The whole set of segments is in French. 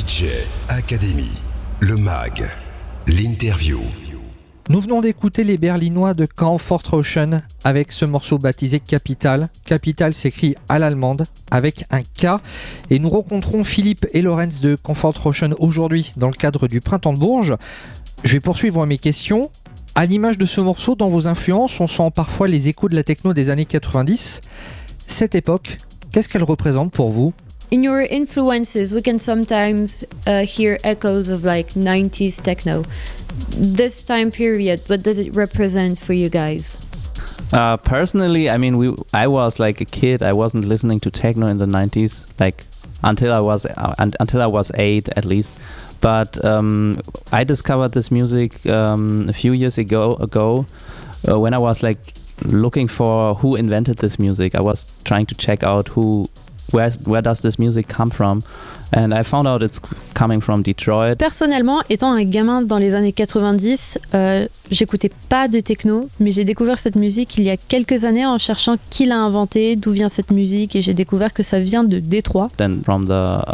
DJ Academy, le mag, l'interview. Nous venons d'écouter les Berlinois de Comfort Ocean avec ce morceau baptisé Capital. Capital s'écrit à l'allemande avec un K. Et nous rencontrons Philippe et Lorenz de Comfort Ocean aujourd'hui dans le cadre du Printemps de Bourges. Je vais poursuivre mes questions. À l'image de ce morceau, dans vos influences, on sent parfois les échos de la techno des années 90. Cette époque, qu'est-ce qu'elle représente pour vous ? In your influences, we can sometimes hear echoes of like 90s techno. This time period, what does it represent for you guys? Personally, I mean, I was like a kid. I wasn't listening to techno in the 90s, like until I was 8 at least. But I discovered this music a few years ago when I was like looking for who invented this music. I was trying to check out where does this music come from, and I found out it's coming from Detroit. Personnellement, étant un gamin dans les années 90, j'écoutais pas de techno, mais j'ai découvert cette musique il y a quelques années en cherchant qui l'a inventée, d'où vient cette musique, et j'ai découvert que ça vient de Détroit. Then from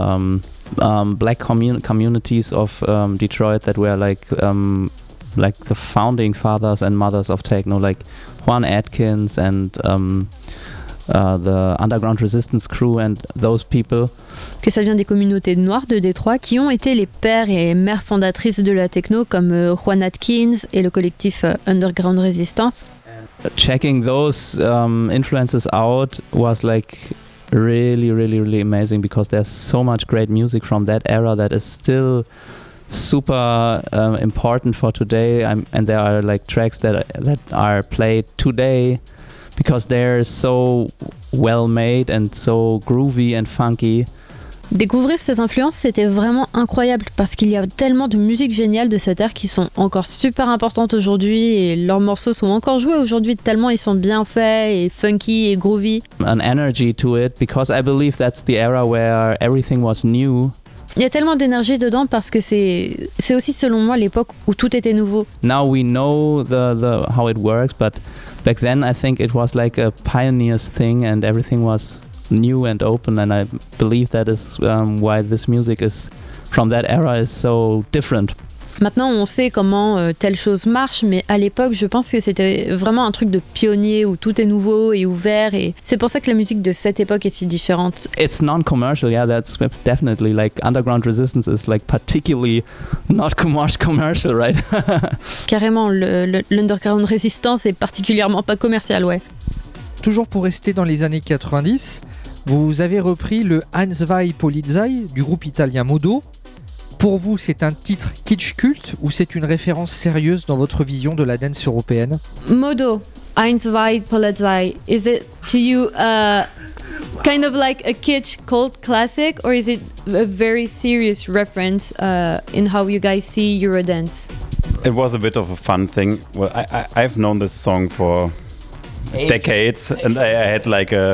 the black communities of Detroit that were like the founding fathers and mothers of techno, like Juan Atkins and the Underground Resistance Crew and those people. Que ça vient des communautés noires de Détroit qui ont été les pères et mères fondatrices de la techno comme Juan Atkins et le collectif Underground Resistance. Checking those influences out was like really amazing because there's so much great music from that era that is still super important for today, and there are like tracks that are played today because they're so well made and so groovy and funky. Découvrir ces influences, c'était vraiment incroyable parce qu'il y a tellement de musique géniale de cette ère qui sont encore super importantes aujourd'hui et leurs morceaux sont encore joués aujourd'hui tellement ils sont bien faits et funky et groovy. An energy to it because I believe that's the era where everything was new. Il y a tellement d'énergie dedans parce que c'est aussi selon moi l'époque où tout était nouveau. Now we know the how it works, but back then I think it was like a pioneer's thing and everything was new and open, and I believe that is why this music is from that era is so different. Maintenant, on sait comment telle chose marche, mais à l'époque, je pense que c'était vraiment un truc de pionnier où tout est nouveau et ouvert, et c'est pour ça que la musique de cette époque est si différente. It's non-commercial, yeah, that's definitely like Underground Resistance is like particularly not commercial, right? Carrément, l'Underground Resistance est particulièrement pas commercial, ouais. Toujours pour rester dans les années 90, vous avez repris le Eins, zwei, Polizei du groupe italien Modo. Pour vous, c'est un titre kitsch culte ou c'est une référence sérieuse dans votre vision de la dance européenne ? Modo, Eins, zwei, Polizei, is it to you kind of like a kitsch cult classic, or is it a very serious reference in how you guys see Eurodance? It was a bit of a fun thing. Well, I've known this song for decades, and I had like a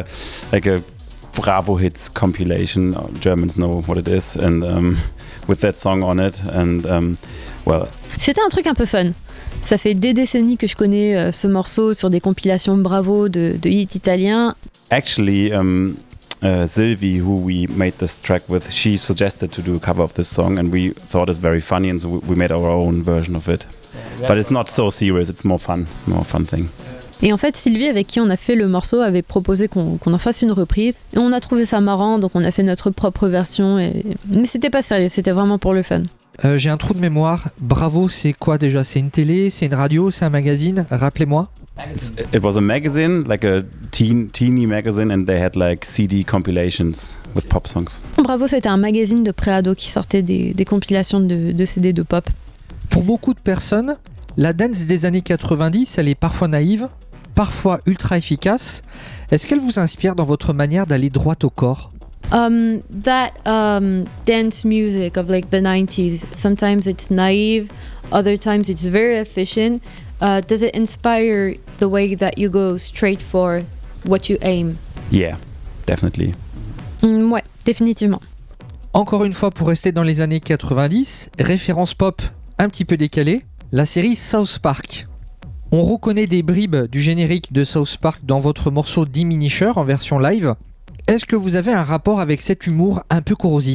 Bravo Hits compilation. Germans know what it is, and with that song on it, and well. C'était un truc un peu fun. Ça fait des décennies que je connais ce morceau sur des compilations Bravo de hits italiens. Actually, Sylvie, who we made this track with, she suggested to do a cover of this song, and we thought it's very funny, and so we made our own version of it. But it's not so serious. It's more fun thing. Et en fait, Sylvie, avec qui on a fait le morceau, avait proposé qu'on en fasse une reprise. Et on a trouvé ça marrant, donc on a fait notre propre version. Mais c'était pas sérieux, c'était vraiment pour le fun. J'ai un trou de mémoire. Bravo, c'est quoi déjà ? C'est une télé ? C'est une radio ? C'est un magazine ? Rappelez-moi. It was a magazine, like a teeny magazine, and they had like CD compilations with pop songs. Bravo, c'était un magazine de pré-ado qui sortait des compilations de CD de pop. Pour beaucoup de personnes, la dance des années 90, elle est parfois naïve, parfois ultra efficace. Est-ce qu'elle vous inspire dans votre manière d'aller droit au corps ? That dance music of like the 90s, sometimes it's naive, other times it's very efficient. Does it inspire the way that you go straight for what you aim? Yeah, definitely. Ouais, définitivement. Encore une fois, pour rester dans les années 90, référence pop un petit peu décalée, la série South Park. On reconnaît des bribes du générique de South Park dans votre morceau Diminisher en version live. Est-ce que vous avez un rapport avec cet humour un peu corrosif ?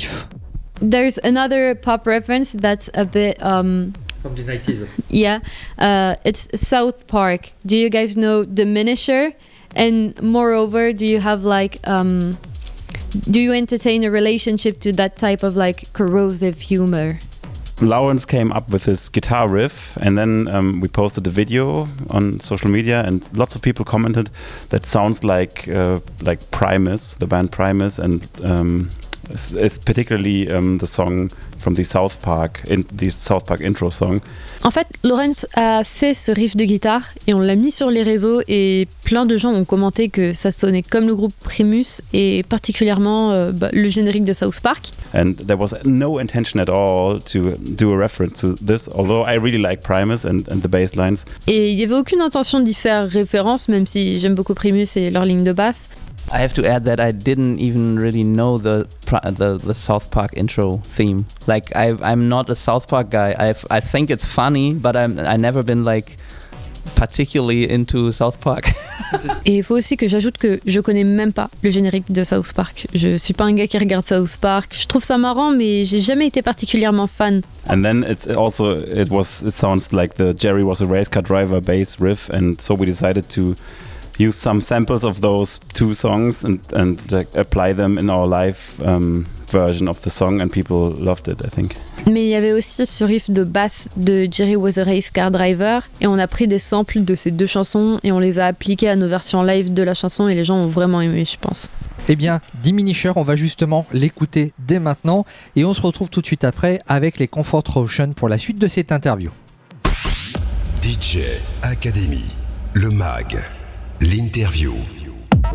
There's another pop reference that's a bit From the 90s. yeah, it's South Park. Do you guys know The Miniature? And moreover, do you have like do you entertain a relationship to that type of like corrosive humor? Lawrence came up with this guitar riff, and then we posted a video on social media, and lots of people commented that sounds like Primus, the band Primus, and it's particularly the song from the South Park intro song. En fait, Lawrence a fait ce riff de guitare et on l'a mis sur les réseaux et plein de gens ont commenté que ça sonnait comme le groupe Primus et particulièrement le générique de South Park. And there was no intention at all to do a reference to this, although I really like Primus and the bass lines. Et il n'y avait aucune intention d'y faire référence, même si j'aime beaucoup Primus et leur ligne de basse. I have to add that I didn't even really know the South Park intro theme. Like I'm not a South Park guy. I think it's funny, but I never been like particularly into South Park. Et il faut aussi que j'ajoute que je connais même pas le générique de South Park. Je suis pas un gars qui regarde South Park. Je trouve ça marrant, mais j'ai jamais été particulièrement fan. And then it sounds like the Jerry Was a Race Car Driver bass riff, and so we decided to use some samples of those two songs and apply them in our live version of the song, and people loved it, I think. Mais il y avait aussi ce riff de basse de Jerry Was a Race Car Driver et on a pris des samples de ces deux chansons et on les a appliqués à nos versions live de la chanson et les gens ont vraiment aimé, je pense. Eh bien, Diminisher, on va justement l'écouter dès maintenant et on se retrouve tout de suite après avec les Comfort Ocean pour la suite de cette interview. DJ Academy, le MAG, l'interview.